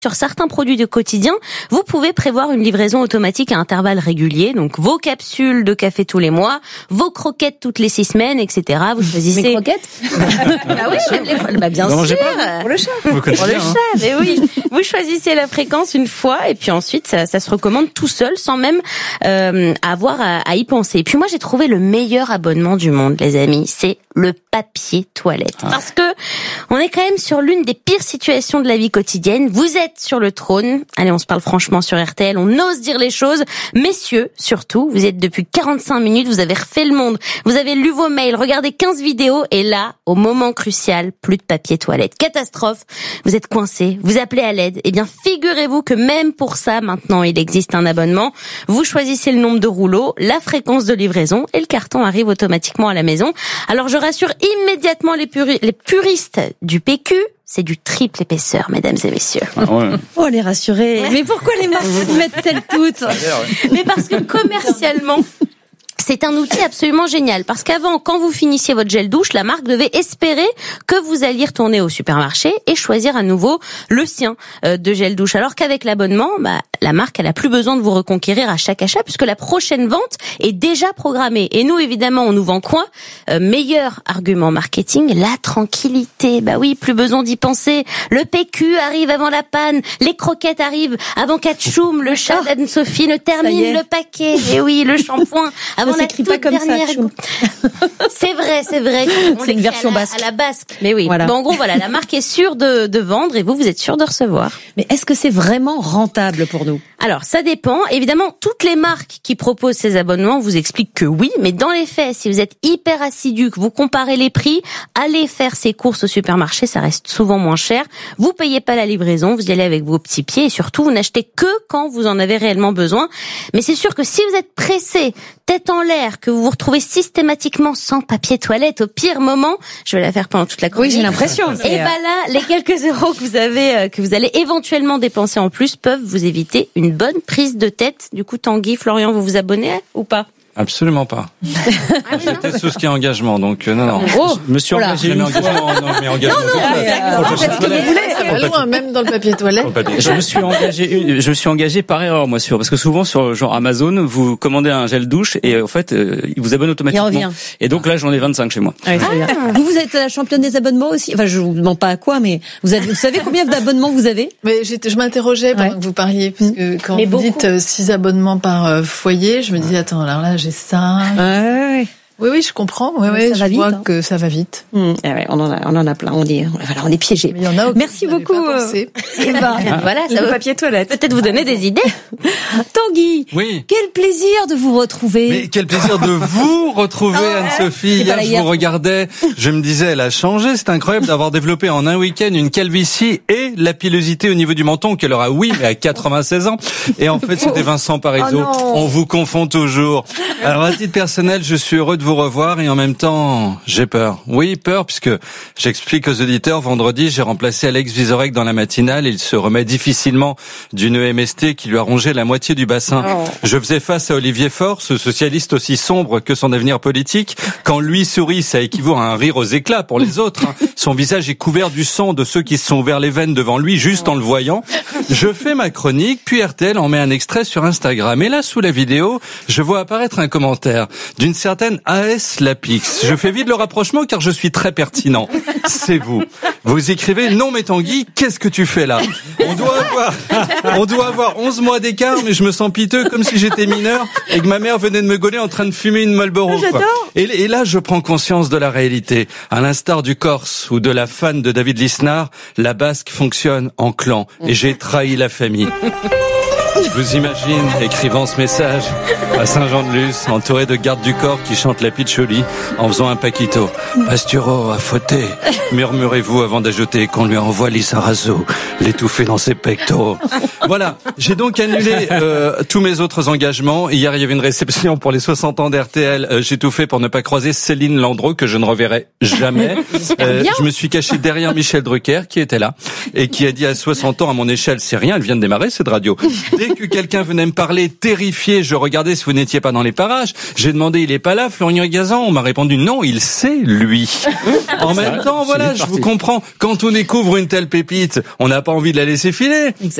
Sur certains produits du quotidien, vous pouvez prévoir une livraison automatique à intervalles réguliers. Donc, vos capsules de café tous les mois, vos croquettes toutes les 6 semaines, etc. Vous choisissez... Mes croquettes? Ah oui, bien non, sûr. Pour le chat. Vous connaissez Pour le bien, hein. chat, mais oui. Vous choisissez la fréquence une fois et puis ensuite, ça se recommande tout seul sans même avoir à y penser. Et puis moi, j'ai trouvé le meilleur abonnement du monde, les amis. C'est le papier toilette. Parce que on est quand même sur l'une des pires situations de la vie quotidienne. Vous êtes sur le trône. Allez, on se parle franchement sur RTL. On ose dire les choses. Messieurs, surtout, vous êtes depuis 45 minutes. Vous avez refait le monde. Vous avez lu vos mails, regardé 15 vidéos. Et là, au moment crucial, plus de papier toilette. Catastrophe. Vous êtes coincés. Vous appelez à l'aide. Eh bien, figurez-vous que même pour ça, maintenant, il existe un abonnement. Vous choisissez le nombre de rouleaux, la fréquence de livraison et le carton arrive automatiquement à la maison. Alors, je rassure immédiatement les puristes du PQ. C'est du triple épaisseur, mesdames et messieurs. Ah ouais. Oh, les rassurer. Mais pourquoi les marques mettent-elles toutes? Mais parce que commercialement, c'est un outil absolument génial. Parce qu'avant, quand vous finissiez votre gel douche, la marque devait espérer que vous alliez retourner au supermarché et choisir à nouveau le sien de gel douche. Alors qu'avec l'abonnement, la marque, elle a plus besoin de vous reconquérir à chaque achat puisque la prochaine vente est déjà programmée. Et nous, évidemment, on nous vend quoi? Meilleur argument marketing, la tranquillité. Bah oui, plus besoin d'y penser. Le PQ arrive avant la panne, les croquettes arrivent avant qu'Atchoum, le chat d'Anne-Sophie, ne termine le paquet. Et oui, le shampoing avant la toute pas comme dernière. C'est vrai. C'est une version basque. À la basque. Mais oui. Voilà. Bon, en gros, voilà, la marque est sûre de vendre et vous êtes sûr de recevoir. Mais est-ce que c'est vraiment rentable pour nous? Alors, ça dépend. Évidemment, toutes les marques qui proposent ces abonnements vous expliquent que oui, mais dans les faits, si vous êtes hyper assidu, que vous comparez les prix, allez faire ces courses au supermarché, ça reste souvent moins cher. Vous payez pas la livraison, vous y allez avec vos petits pieds et surtout, vous n'achetez que quand vous en avez réellement besoin. Mais c'est sûr que si vous êtes pressé, tête en l'air, que vous vous retrouvez systématiquement sans papier toilette au pire moment, je vais la faire pendant toute la chronique. Oui, j'ai l'impression. Et là, les quelques euros que vous allez éventuellement dépenser en plus peuvent vous éviter une bonne prise de tête. Du coup, Tanguy, Florian, vous vous abonnez ou pas? Absolument pas. J'étais sous ce qui est engagement, donc non. Oh, Je me suis engagé une fois. Non, mais engagement. faites ce que vous voulez. Loin, même dans le papier toilette. Je me suis engagé par erreur, moi, parce que souvent sur genre Amazon, vous commandez un gel douche et en fait, il vous abonne automatiquement. Il revient. Et donc là, j'en ai 25 chez moi. Ouais, vous êtes la championne des abonnements aussi. Enfin, je vous demande pas à quoi, mais vous savez combien d'abonnements vous avez? Mais je m'interrogeais pendant que vous parliez, parce que quand Mais vous beaucoup. dites 6 abonnements par foyer, je me dis, attends, alors là, j'ai ça. Ouais. Oui, je comprends. Oui, Ça va je vite, vois hein. que ça va vite. Ouais, on en a plein. On est piégés. Mais il y en a aucun Merci que je n'avais beaucoup. pas pensé. Voilà, ça le va papier toilette. peut-être vous donner des idées. Tanguy. Oui. Quel plaisir de vous retrouver. Mais quel plaisir de vous retrouver, Anne-Sophie. pas là Hier, je hier. vous regardais, je me disais, elle a changé. C'est incroyable d'avoir développé en un week-end une calvitie et la pilosité au niveau du menton qu'elle aura, oui, mais à 96 ans. Et en fait, c'était Vincent Parisot. On vous confond toujours. Alors, à titre personnel, je suis heureux de vous revoir et en même temps, j'ai peur. Oui, peur, puisque j'explique aux auditeurs, vendredi, j'ai remplacé Alex Vizorek dans la matinale. Il se remet difficilement d'une EMST qui lui a rongé la moitié du bassin. Je faisais face à Olivier Faure, ce socialiste aussi sombre que son avenir politique. Quand lui sourit, ça équivaut à un rire aux éclats pour les autres. Son visage est couvert du sang de ceux qui se sont ouverts les veines devant lui, juste en le voyant. Je fais ma chronique, puis RTL en met un extrait sur Instagram. Et là, sous la vidéo, je vois apparaître un commentaire d'une certaine AS Lapix. Je fais vite le rapprochement car je suis très pertinent. C'est vous. Vous écrivez, non mais Tanguy, qu'est-ce que tu fais là? On doit avoir 11 mois d'écart, mais je me sens piteux comme si j'étais mineur et que ma mère venait de me gauler en train de fumer une Marlboro. Quoi. Et là, je prends conscience de la réalité. À l'instar du Corse ou de la fan de David Lisnard, la basque fonctionne en clan et j'ai trahi la famille. Je vous imagine écrivant ce message à Saint-Jean-de-Luz, entouré de gardes du corps qui chantent la pitchouli en faisant un paquito. Pasturo a fauté, murmurez-vous avant d'ajouter qu'on lui envoie Lizarazu, l'étouffer dans ses pectoraux. Voilà, j'ai donc annulé tous mes autres engagements. Hier, il y avait une réception pour les 60 ans d'RTL. J'ai tout fait pour ne pas croiser Céline Landreau, que je ne reverrai jamais. Je me suis caché derrière Michel Drucker, qui était là, et qui a dit à 60 ans, à mon échelle, c'est rien, elle vient de démarrer cette radio. Dès que quelqu'un venait me parler, terrifié. Je regardais si vous n'étiez pas dans les parages. J'ai demandé, il est pas là, Florian Gazan? On m'a répondu, non, il sait, lui. En même temps, voilà, je vous comprends. Quand on découvre une telle pépite, on n'a pas envie de la laisser filer.